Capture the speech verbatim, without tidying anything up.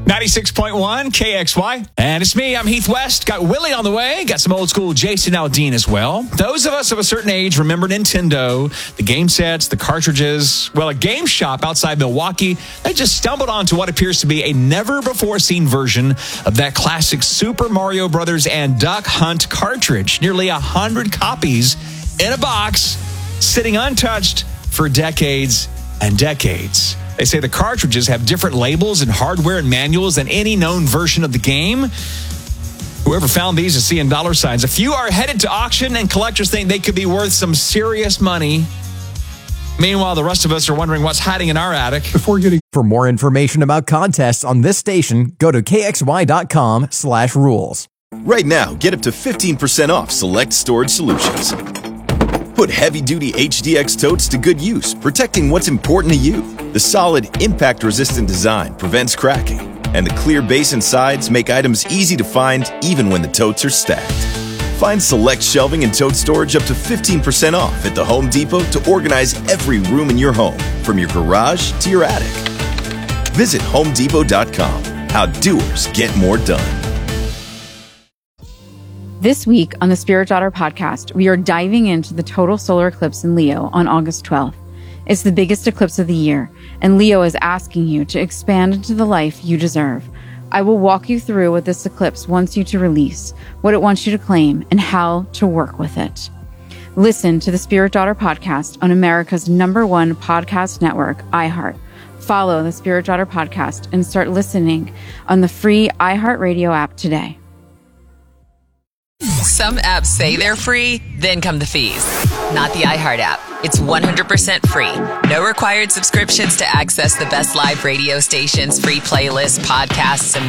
ninety-six point one K X Y. And it's me, I'm Heath West. Got Willie on the way. Got some old school Jason Aldean as well. Those of us of a certain age remember Nintendo, the game sets, the cartridges. Well, a game shop outside Milwaukee, they just stumbled onto what appears to be a never-before-seen version of that classic Super Mario Brothers and Duck Hunt cartridge. Nearly one hundred copies in a box, sitting untouched for decades and decades. They say the cartridges have different labels and hardware and manuals than any known version of the game. Whoever found these is seeing dollar signs. A few are headed to auction, and collectors think they could be worth some serious money. Meanwhile, the rest of us are wondering what's hiding in our attic. Before getting For more information about contests on this station, go to kxy.com slash rules. Right now, get up to fifteen percent off select storage solutions. Put heavy-duty H D X totes to good use, protecting what's important to you. The solid, impact-resistant design prevents cracking, and the clear base and sides make items easy to find even when the totes are stacked. Find select shelving and tote storage up to fifteen percent off at the Home Depot to organize every room in your home, from your garage to your attic. Visit home depot dot com. How doers get more done. This week on the Spirit Daughter podcast, we are diving into the total solar eclipse in Leo on August twelfth. It's the biggest eclipse of the year, and Leo is asking you to expand into the life you deserve. I will walk you through what this eclipse wants you to release, what it wants you to claim, and how to work with it. Listen to the Spirit Daughter podcast on America's number one podcast network, iHeart. Follow the Spirit Daughter podcast and start listening on the free iHeartRadio app today. Some apps say they're free, then come the fees. Not the iHeart app. It's one hundred percent free. No required subscriptions to access the best live radio stations, free playlists, podcasts, and more.